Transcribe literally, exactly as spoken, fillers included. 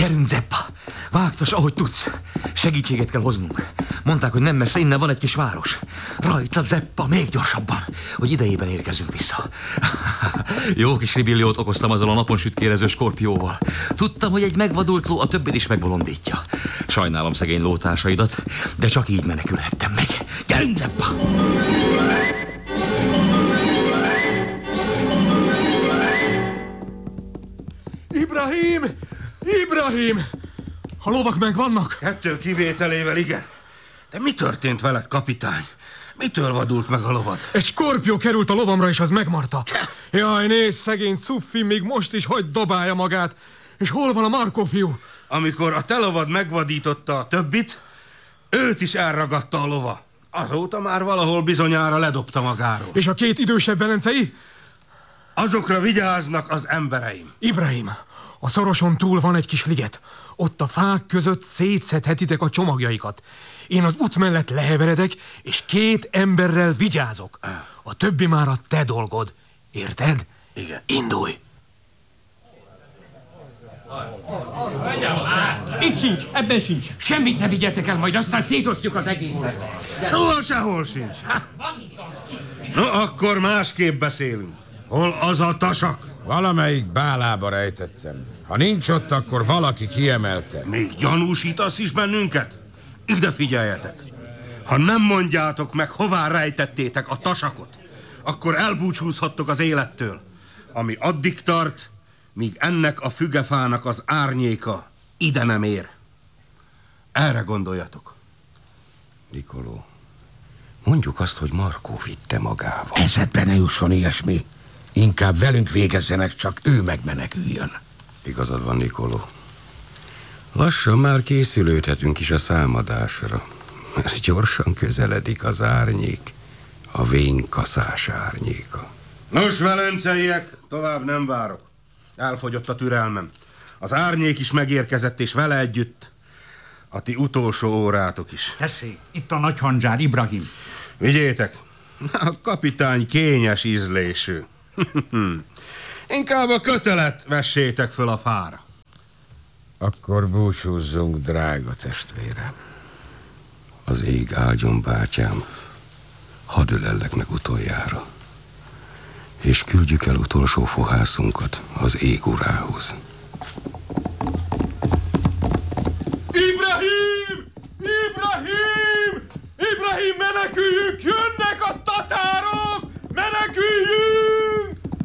Gyerünk, Zeppa! Vágtas, ahogy tudsz. Segítséget kell hoznunk. Mondták, hogy nem messze innen van egy kis város. Rajta, Zeppa, még gyorsabban, hogy idejében érkezünk vissza. Jó kis ribilliót okoztam azzal a napon sütkérező skorpióval. Tudtam, hogy egy megvadult ló a többit is megbolondítja. Sajnálom szegény lótársaidat, de csak így menekülhettem meg. Gyerünk, Zeppa! Ibrahim! Ibrahim! A lovak megvannak? Kettő kivételével igen. De mi történt veled, kapitány? Mitől vadult meg a lovad? Egy skorpió került a lovamra, és az megmarta. Jaj, nézd, szegény Cuffi még most is hagy dobálja magát. És hol van a Markó fiú? Amikor a te lovad megvadította a többit, őt is elragadta a lova. Azóta már valahol bizonyára ledobta magáról. És a két idősebb velencei? Azokra vigyáznak az embereim. Ibrahim, a szoroson túl van egy kis liget. Ott a fák között szétszedhetitek a csomagjaikat. Én az út mellett leheveredek, és két emberrel vigyázok. A többi már a te dolgod. Érted? Igen. Indulj! Itt sincs, ebben sincs. Semmit ne vigyetek el, majd aztán szétosztjuk az egészet. Szóval sehol sincs. No, akkor másképp beszélünk. Hol az a tasak? Valamelyik bálába rejtettem. Ha nincs ott, akkor valaki kiemelte. Még gyanúsítasz is bennünket? Ide figyeljetek! Ha nem mondjátok meg, hová rejtettétek a tasakot, akkor elbúcsúzhattok az élettől, ami addig tart, míg ennek a fügefának az árnyéka ide nem ér. Erre gondoljatok. Nikoló, mondjuk azt, hogy Markó vitte magával. Eszedbe ne jusson ilyesmi. Inkább velünk végezzenek, csak ő megmeneküljön. Igazad van, Nikoló. Lassan már készülődhetünk is a számadásra. Ez gyorsan közeledik az árnyék, a vénkaszás árnyéka. Nos, velenceiek, tovább nem várok. Elfogyott a türelmem. Az árnyék is megérkezett, és vele együtt a ti utolsó órátok is. Tessék, itt a nagy handzsár, Ibrahim. Vigyétek, a kapitány kényes ízlésű. Inkább a kötelet vessétek föl a fára. Akkor búcsúzzunk, drága testvérem. Az ég áldjon, bátyám, hadd ölellek meg utoljára, és küldjük el utolsó fohászunkat az ég urához. Ibrahim! Ibrahim! Ibrahim, meneküljünk! Jönnek a tatárok! Meneküljünk!